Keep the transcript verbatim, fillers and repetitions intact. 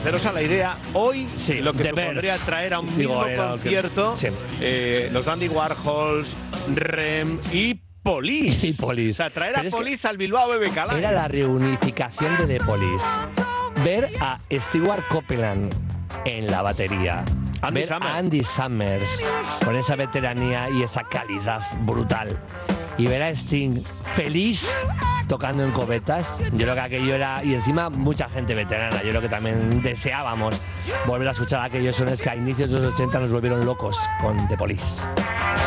haceros a la idea, hoy Sí, lo que The supondría Verve. traer a un Digo, mismo era lo que- concierto sí. eh, los Dandy Warhols, Rem y Police. Y Police. O sea, traer Pero a es que Police al Bilbao B B K Live. Era la reunificación de The Police. Ver a Stewart Copeland en la batería. Andy ver Summers. a Andy Summers con esa veteranía y esa calidad brutal. Y ver a Sting feliz tocando en cobetas. Yo creo que aquello era... Y encima mucha gente veterana. Yo creo que también deseábamos volver a escuchar aquellos sones que a inicios de los ochenta nos volvieron locos con The Police.